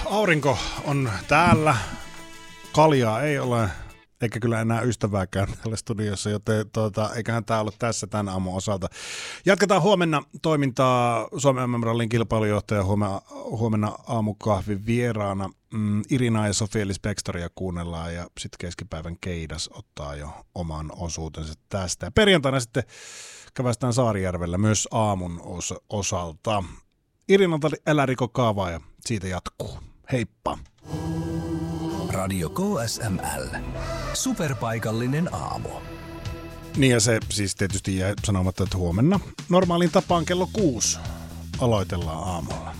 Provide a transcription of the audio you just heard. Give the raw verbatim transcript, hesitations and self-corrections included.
Aurinko on täällä, kaljaa ei ole, eikä kyllä enää ystävääkään täällä studiossa, joten tuota, eiköhän tämä ollut tässä tämän aamun osalta. Jatketaan huomenna toimintaa Suomen M M-rallin kilpailujohtaja huomenna, huomenna aamukahvin vieraana. Mm, Irina ja Sofia-Elis Bäckströmiä kuunnellaan ja sitten keskipäivän Keidas ottaa jo oman osuutensa tästä. Ja perjantaina sitten kävästään Saarijärvellä myös aamun os- osalta. Irinalta älä riko kaavaa ja siitä jatkuu. Heippa! Radio K S M L. Superpaikallinen aamu. Niin ja se siis tietysti jäi sanomatta, että huomenna normaalin tapaan kello kuusi aloitellaan aamulla.